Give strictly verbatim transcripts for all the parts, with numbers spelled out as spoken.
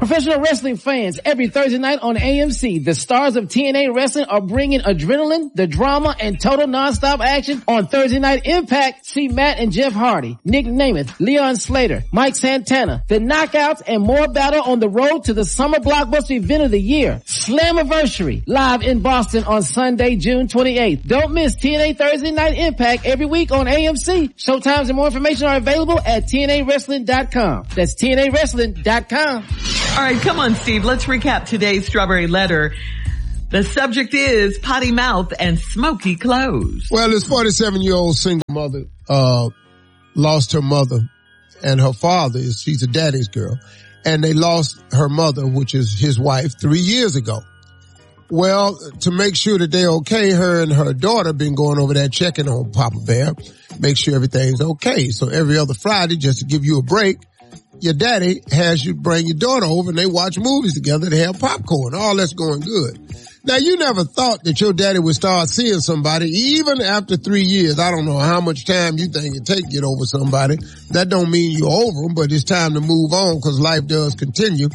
Professional wrestling fans, every Thursday night on A M C, the stars of T N A Wrestling are bringing adrenaline, the drama, and total nonstop action on Thursday Night Impact. See Matt and Jeff Hardy, Nick Namath, Leon Slater, Mike Santana, the Knockouts, and more battle on the road to the summer blockbuster event of the year, Slammiversary, live in Boston on Sunday, June twenty-eighth. Don't miss T N A Thursday Night Impact every week on A M C. Showtimes and more information are available at T N A wrestling dot com. That's T N A wrestling dot com. All right, come on, Steve. Let's recap today's Strawberry Letter. The subject is potty mouth and smoky clothes. Well, this forty-seven-year-old single mother uh lost her mother and her father. is She's a daddy's girl. And they lost her mother, which is his wife, three years ago. Well, to make sure that they're okay, her and her daughter been going over there checking on Papa Bear, make sure everything's okay. So every other Friday, just to give you a break, your daddy has you bring your daughter over and they watch movies together. They have popcorn. All that's going good. Now, you never thought that your daddy would start seeing somebody even after three years. I don't know how much time you think it take to get over somebody. That don't mean you're over them, but it's time to move on because life does continue.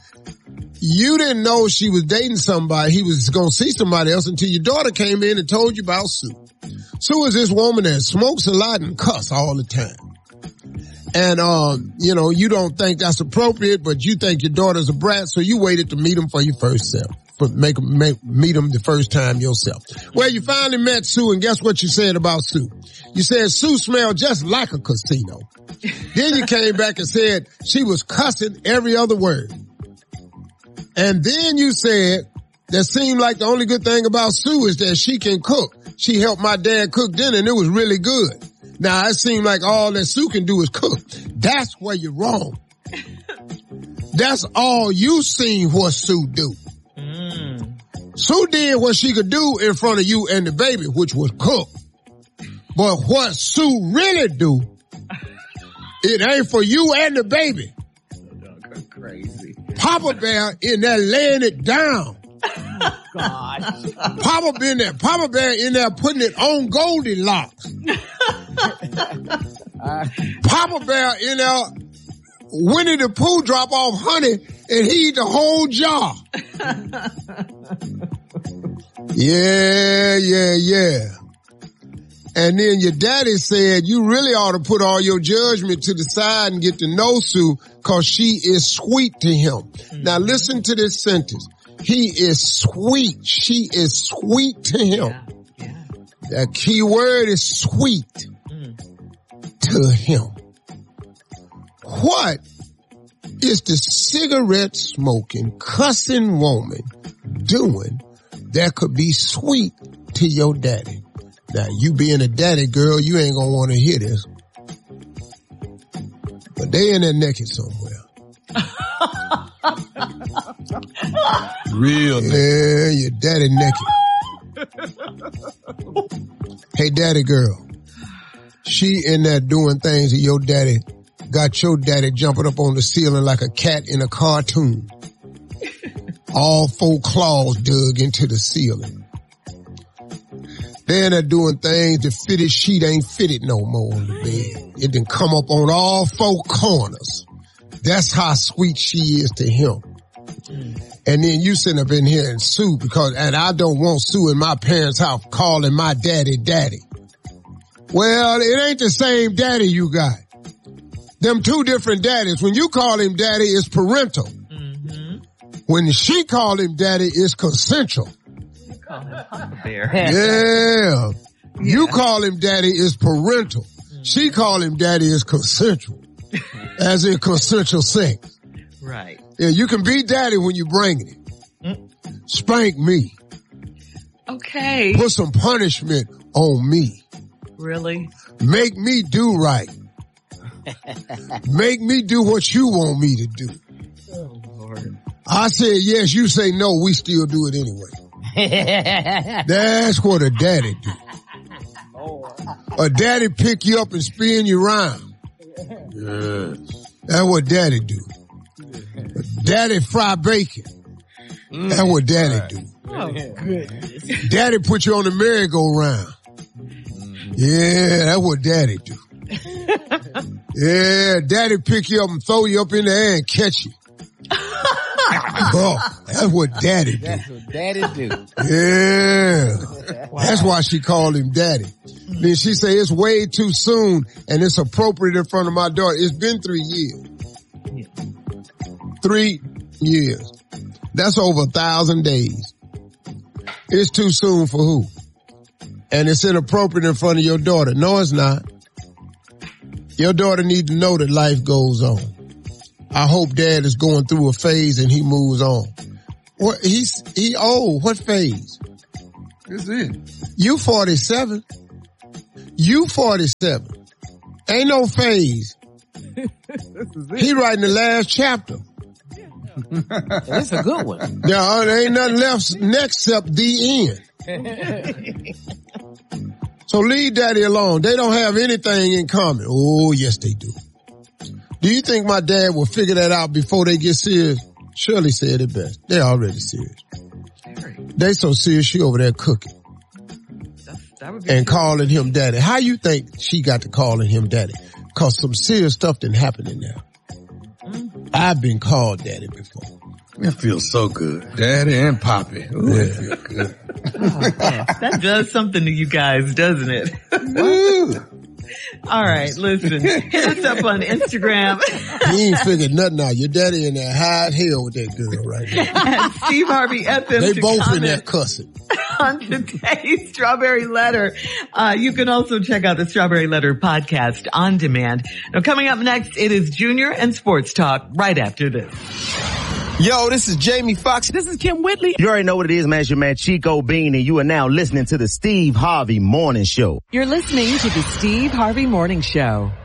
You didn't know she was dating somebody. He was going to see somebody else until your daughter came in and told you about Sue. Sue is this woman that smokes a lot and cuss all the time. And, um, you know, you don't think that's appropriate, but you think your daughter's a brat, so you waited to meet him for your first self. For make, make meet him the first time yourself. Well, you finally met Sue, and guess what you said about Sue? You said Sue smelled just like a casino. Then you came back and said she was cussing every other word. And then you said that seemed like the only good thing about Sue is that she can cook. She helped my dad cook dinner, and it was really good. Now, it seemed like all that Sue can do is cook. That's where you're wrong. That's all you seen what Sue do. Mm. Sue did what she could do in front of you and the baby, which was cook. But what Sue really do, it ain't for you and the baby. Crazy. Papa Bear in there laying it down. Oh, God. Papa been there. Papa Bear in there putting it on Goldilocks. uh, Papa Bear in there, Winnie the Pooh drop off honey and he eat the whole jar. yeah, yeah, yeah. And then your daddy said you really ought to put all your judgment to the side and get to know Sue because she is sweet to him. Mm-hmm. Now listen to this sentence. He is sweet. She is sweet to him. Yeah, yeah. That key word is sweet mm. to him. What is the cigarette smoking, cussing woman doing that could be sweet to your daddy? Now, you being a daddy girl, you ain't gonna want to hear this. But they in there naked somewhere. Real naked. Yeah, your daddy naked. Hey, daddy girl. She in there doing things that your daddy got your daddy jumping up on the ceiling like a cat in a cartoon. All four claws dug into the ceiling. They in there doing things the fitted sheet ain't fitted no more on the bed. It done come up on all four corners. That's how sweet she is to him. And then you sitting up in here and Sue because, and I don't want Sue in my parents' house calling my daddy daddy. Well, it ain't the same daddy you got. Them two different daddies. When you call him daddy, it's parental. Mm-hmm. When she call him daddy, it's consensual. You call him Papa Bear. Yeah. yeah. You call him daddy, it's parental. Mm-hmm. She call him daddy, it's consensual. As in consensual sex. Right. Yeah, you can be daddy when you bring it. Mm. Spank me. Okay. Put some punishment on me. Really? Make me do right. Make me do what you want me to do. Oh, Lord. I said yes, you say no, we still do it anyway. That's what a daddy do. A daddy pick you up and spin you around. Yes. That's what daddy do. Daddy fry bacon. Mm. That's what daddy right. do. Oh, goodness. Daddy put you on the merry-go-round. Mm. Yeah, that's what daddy do. Yeah, daddy pick you up and throw you up in the air and catch you. Oh, that's what daddy do. That's what daddy do. Yeah. Wow. That's why she called him daddy. Mm-hmm. Then she say it's way too soon and it's appropriate in front of my daughter. It's been three years. Yeah. Three years. That's over a thousand days. It's too soon for who? And it's inappropriate in front of your daughter. No, it's not. Your daughter needs to know that life goes on. I hope dad is going through a phase and he moves on. What, he's, he old. What phase? This is it. You forty-seven. You forty-seven. Ain't no phase. He writing the last chapter. That's a good one. Yeah, there ain't nothing left next except the end. So leave daddy alone. They don't have anything in common. Oh, yes, they do. Do you think my dad will figure that out before they get serious? Shirley said it best. They're already serious. They so serious she over there cooking. That would be and true. Calling him daddy. How you think she got to calling him daddy? Cause some serious stuff didn't happen in there. Mm-hmm. I've been called daddy before. It feels so good. Daddy and Poppy. Ooh, yeah. It feels good. Oh, that does something to you guys, doesn't it? All right, listen. Hit us up on Instagram. He ain't figured nothing out. Your daddy in there high hell with that girl right now. At Steve Harvey F M. They both in there cussing. On today's Strawberry Letter. Uh, you can also check out the Strawberry Letter podcast on demand. Now coming up next, it is Junior and Sports Talk right after this. Yo, this is Jamie Foxx. This is Kim Whitley. You already know what it is, man. It's your man Chico Bean, and you are now listening to the Steve Harvey Morning Show. You're listening to the Steve Harvey Morning Show.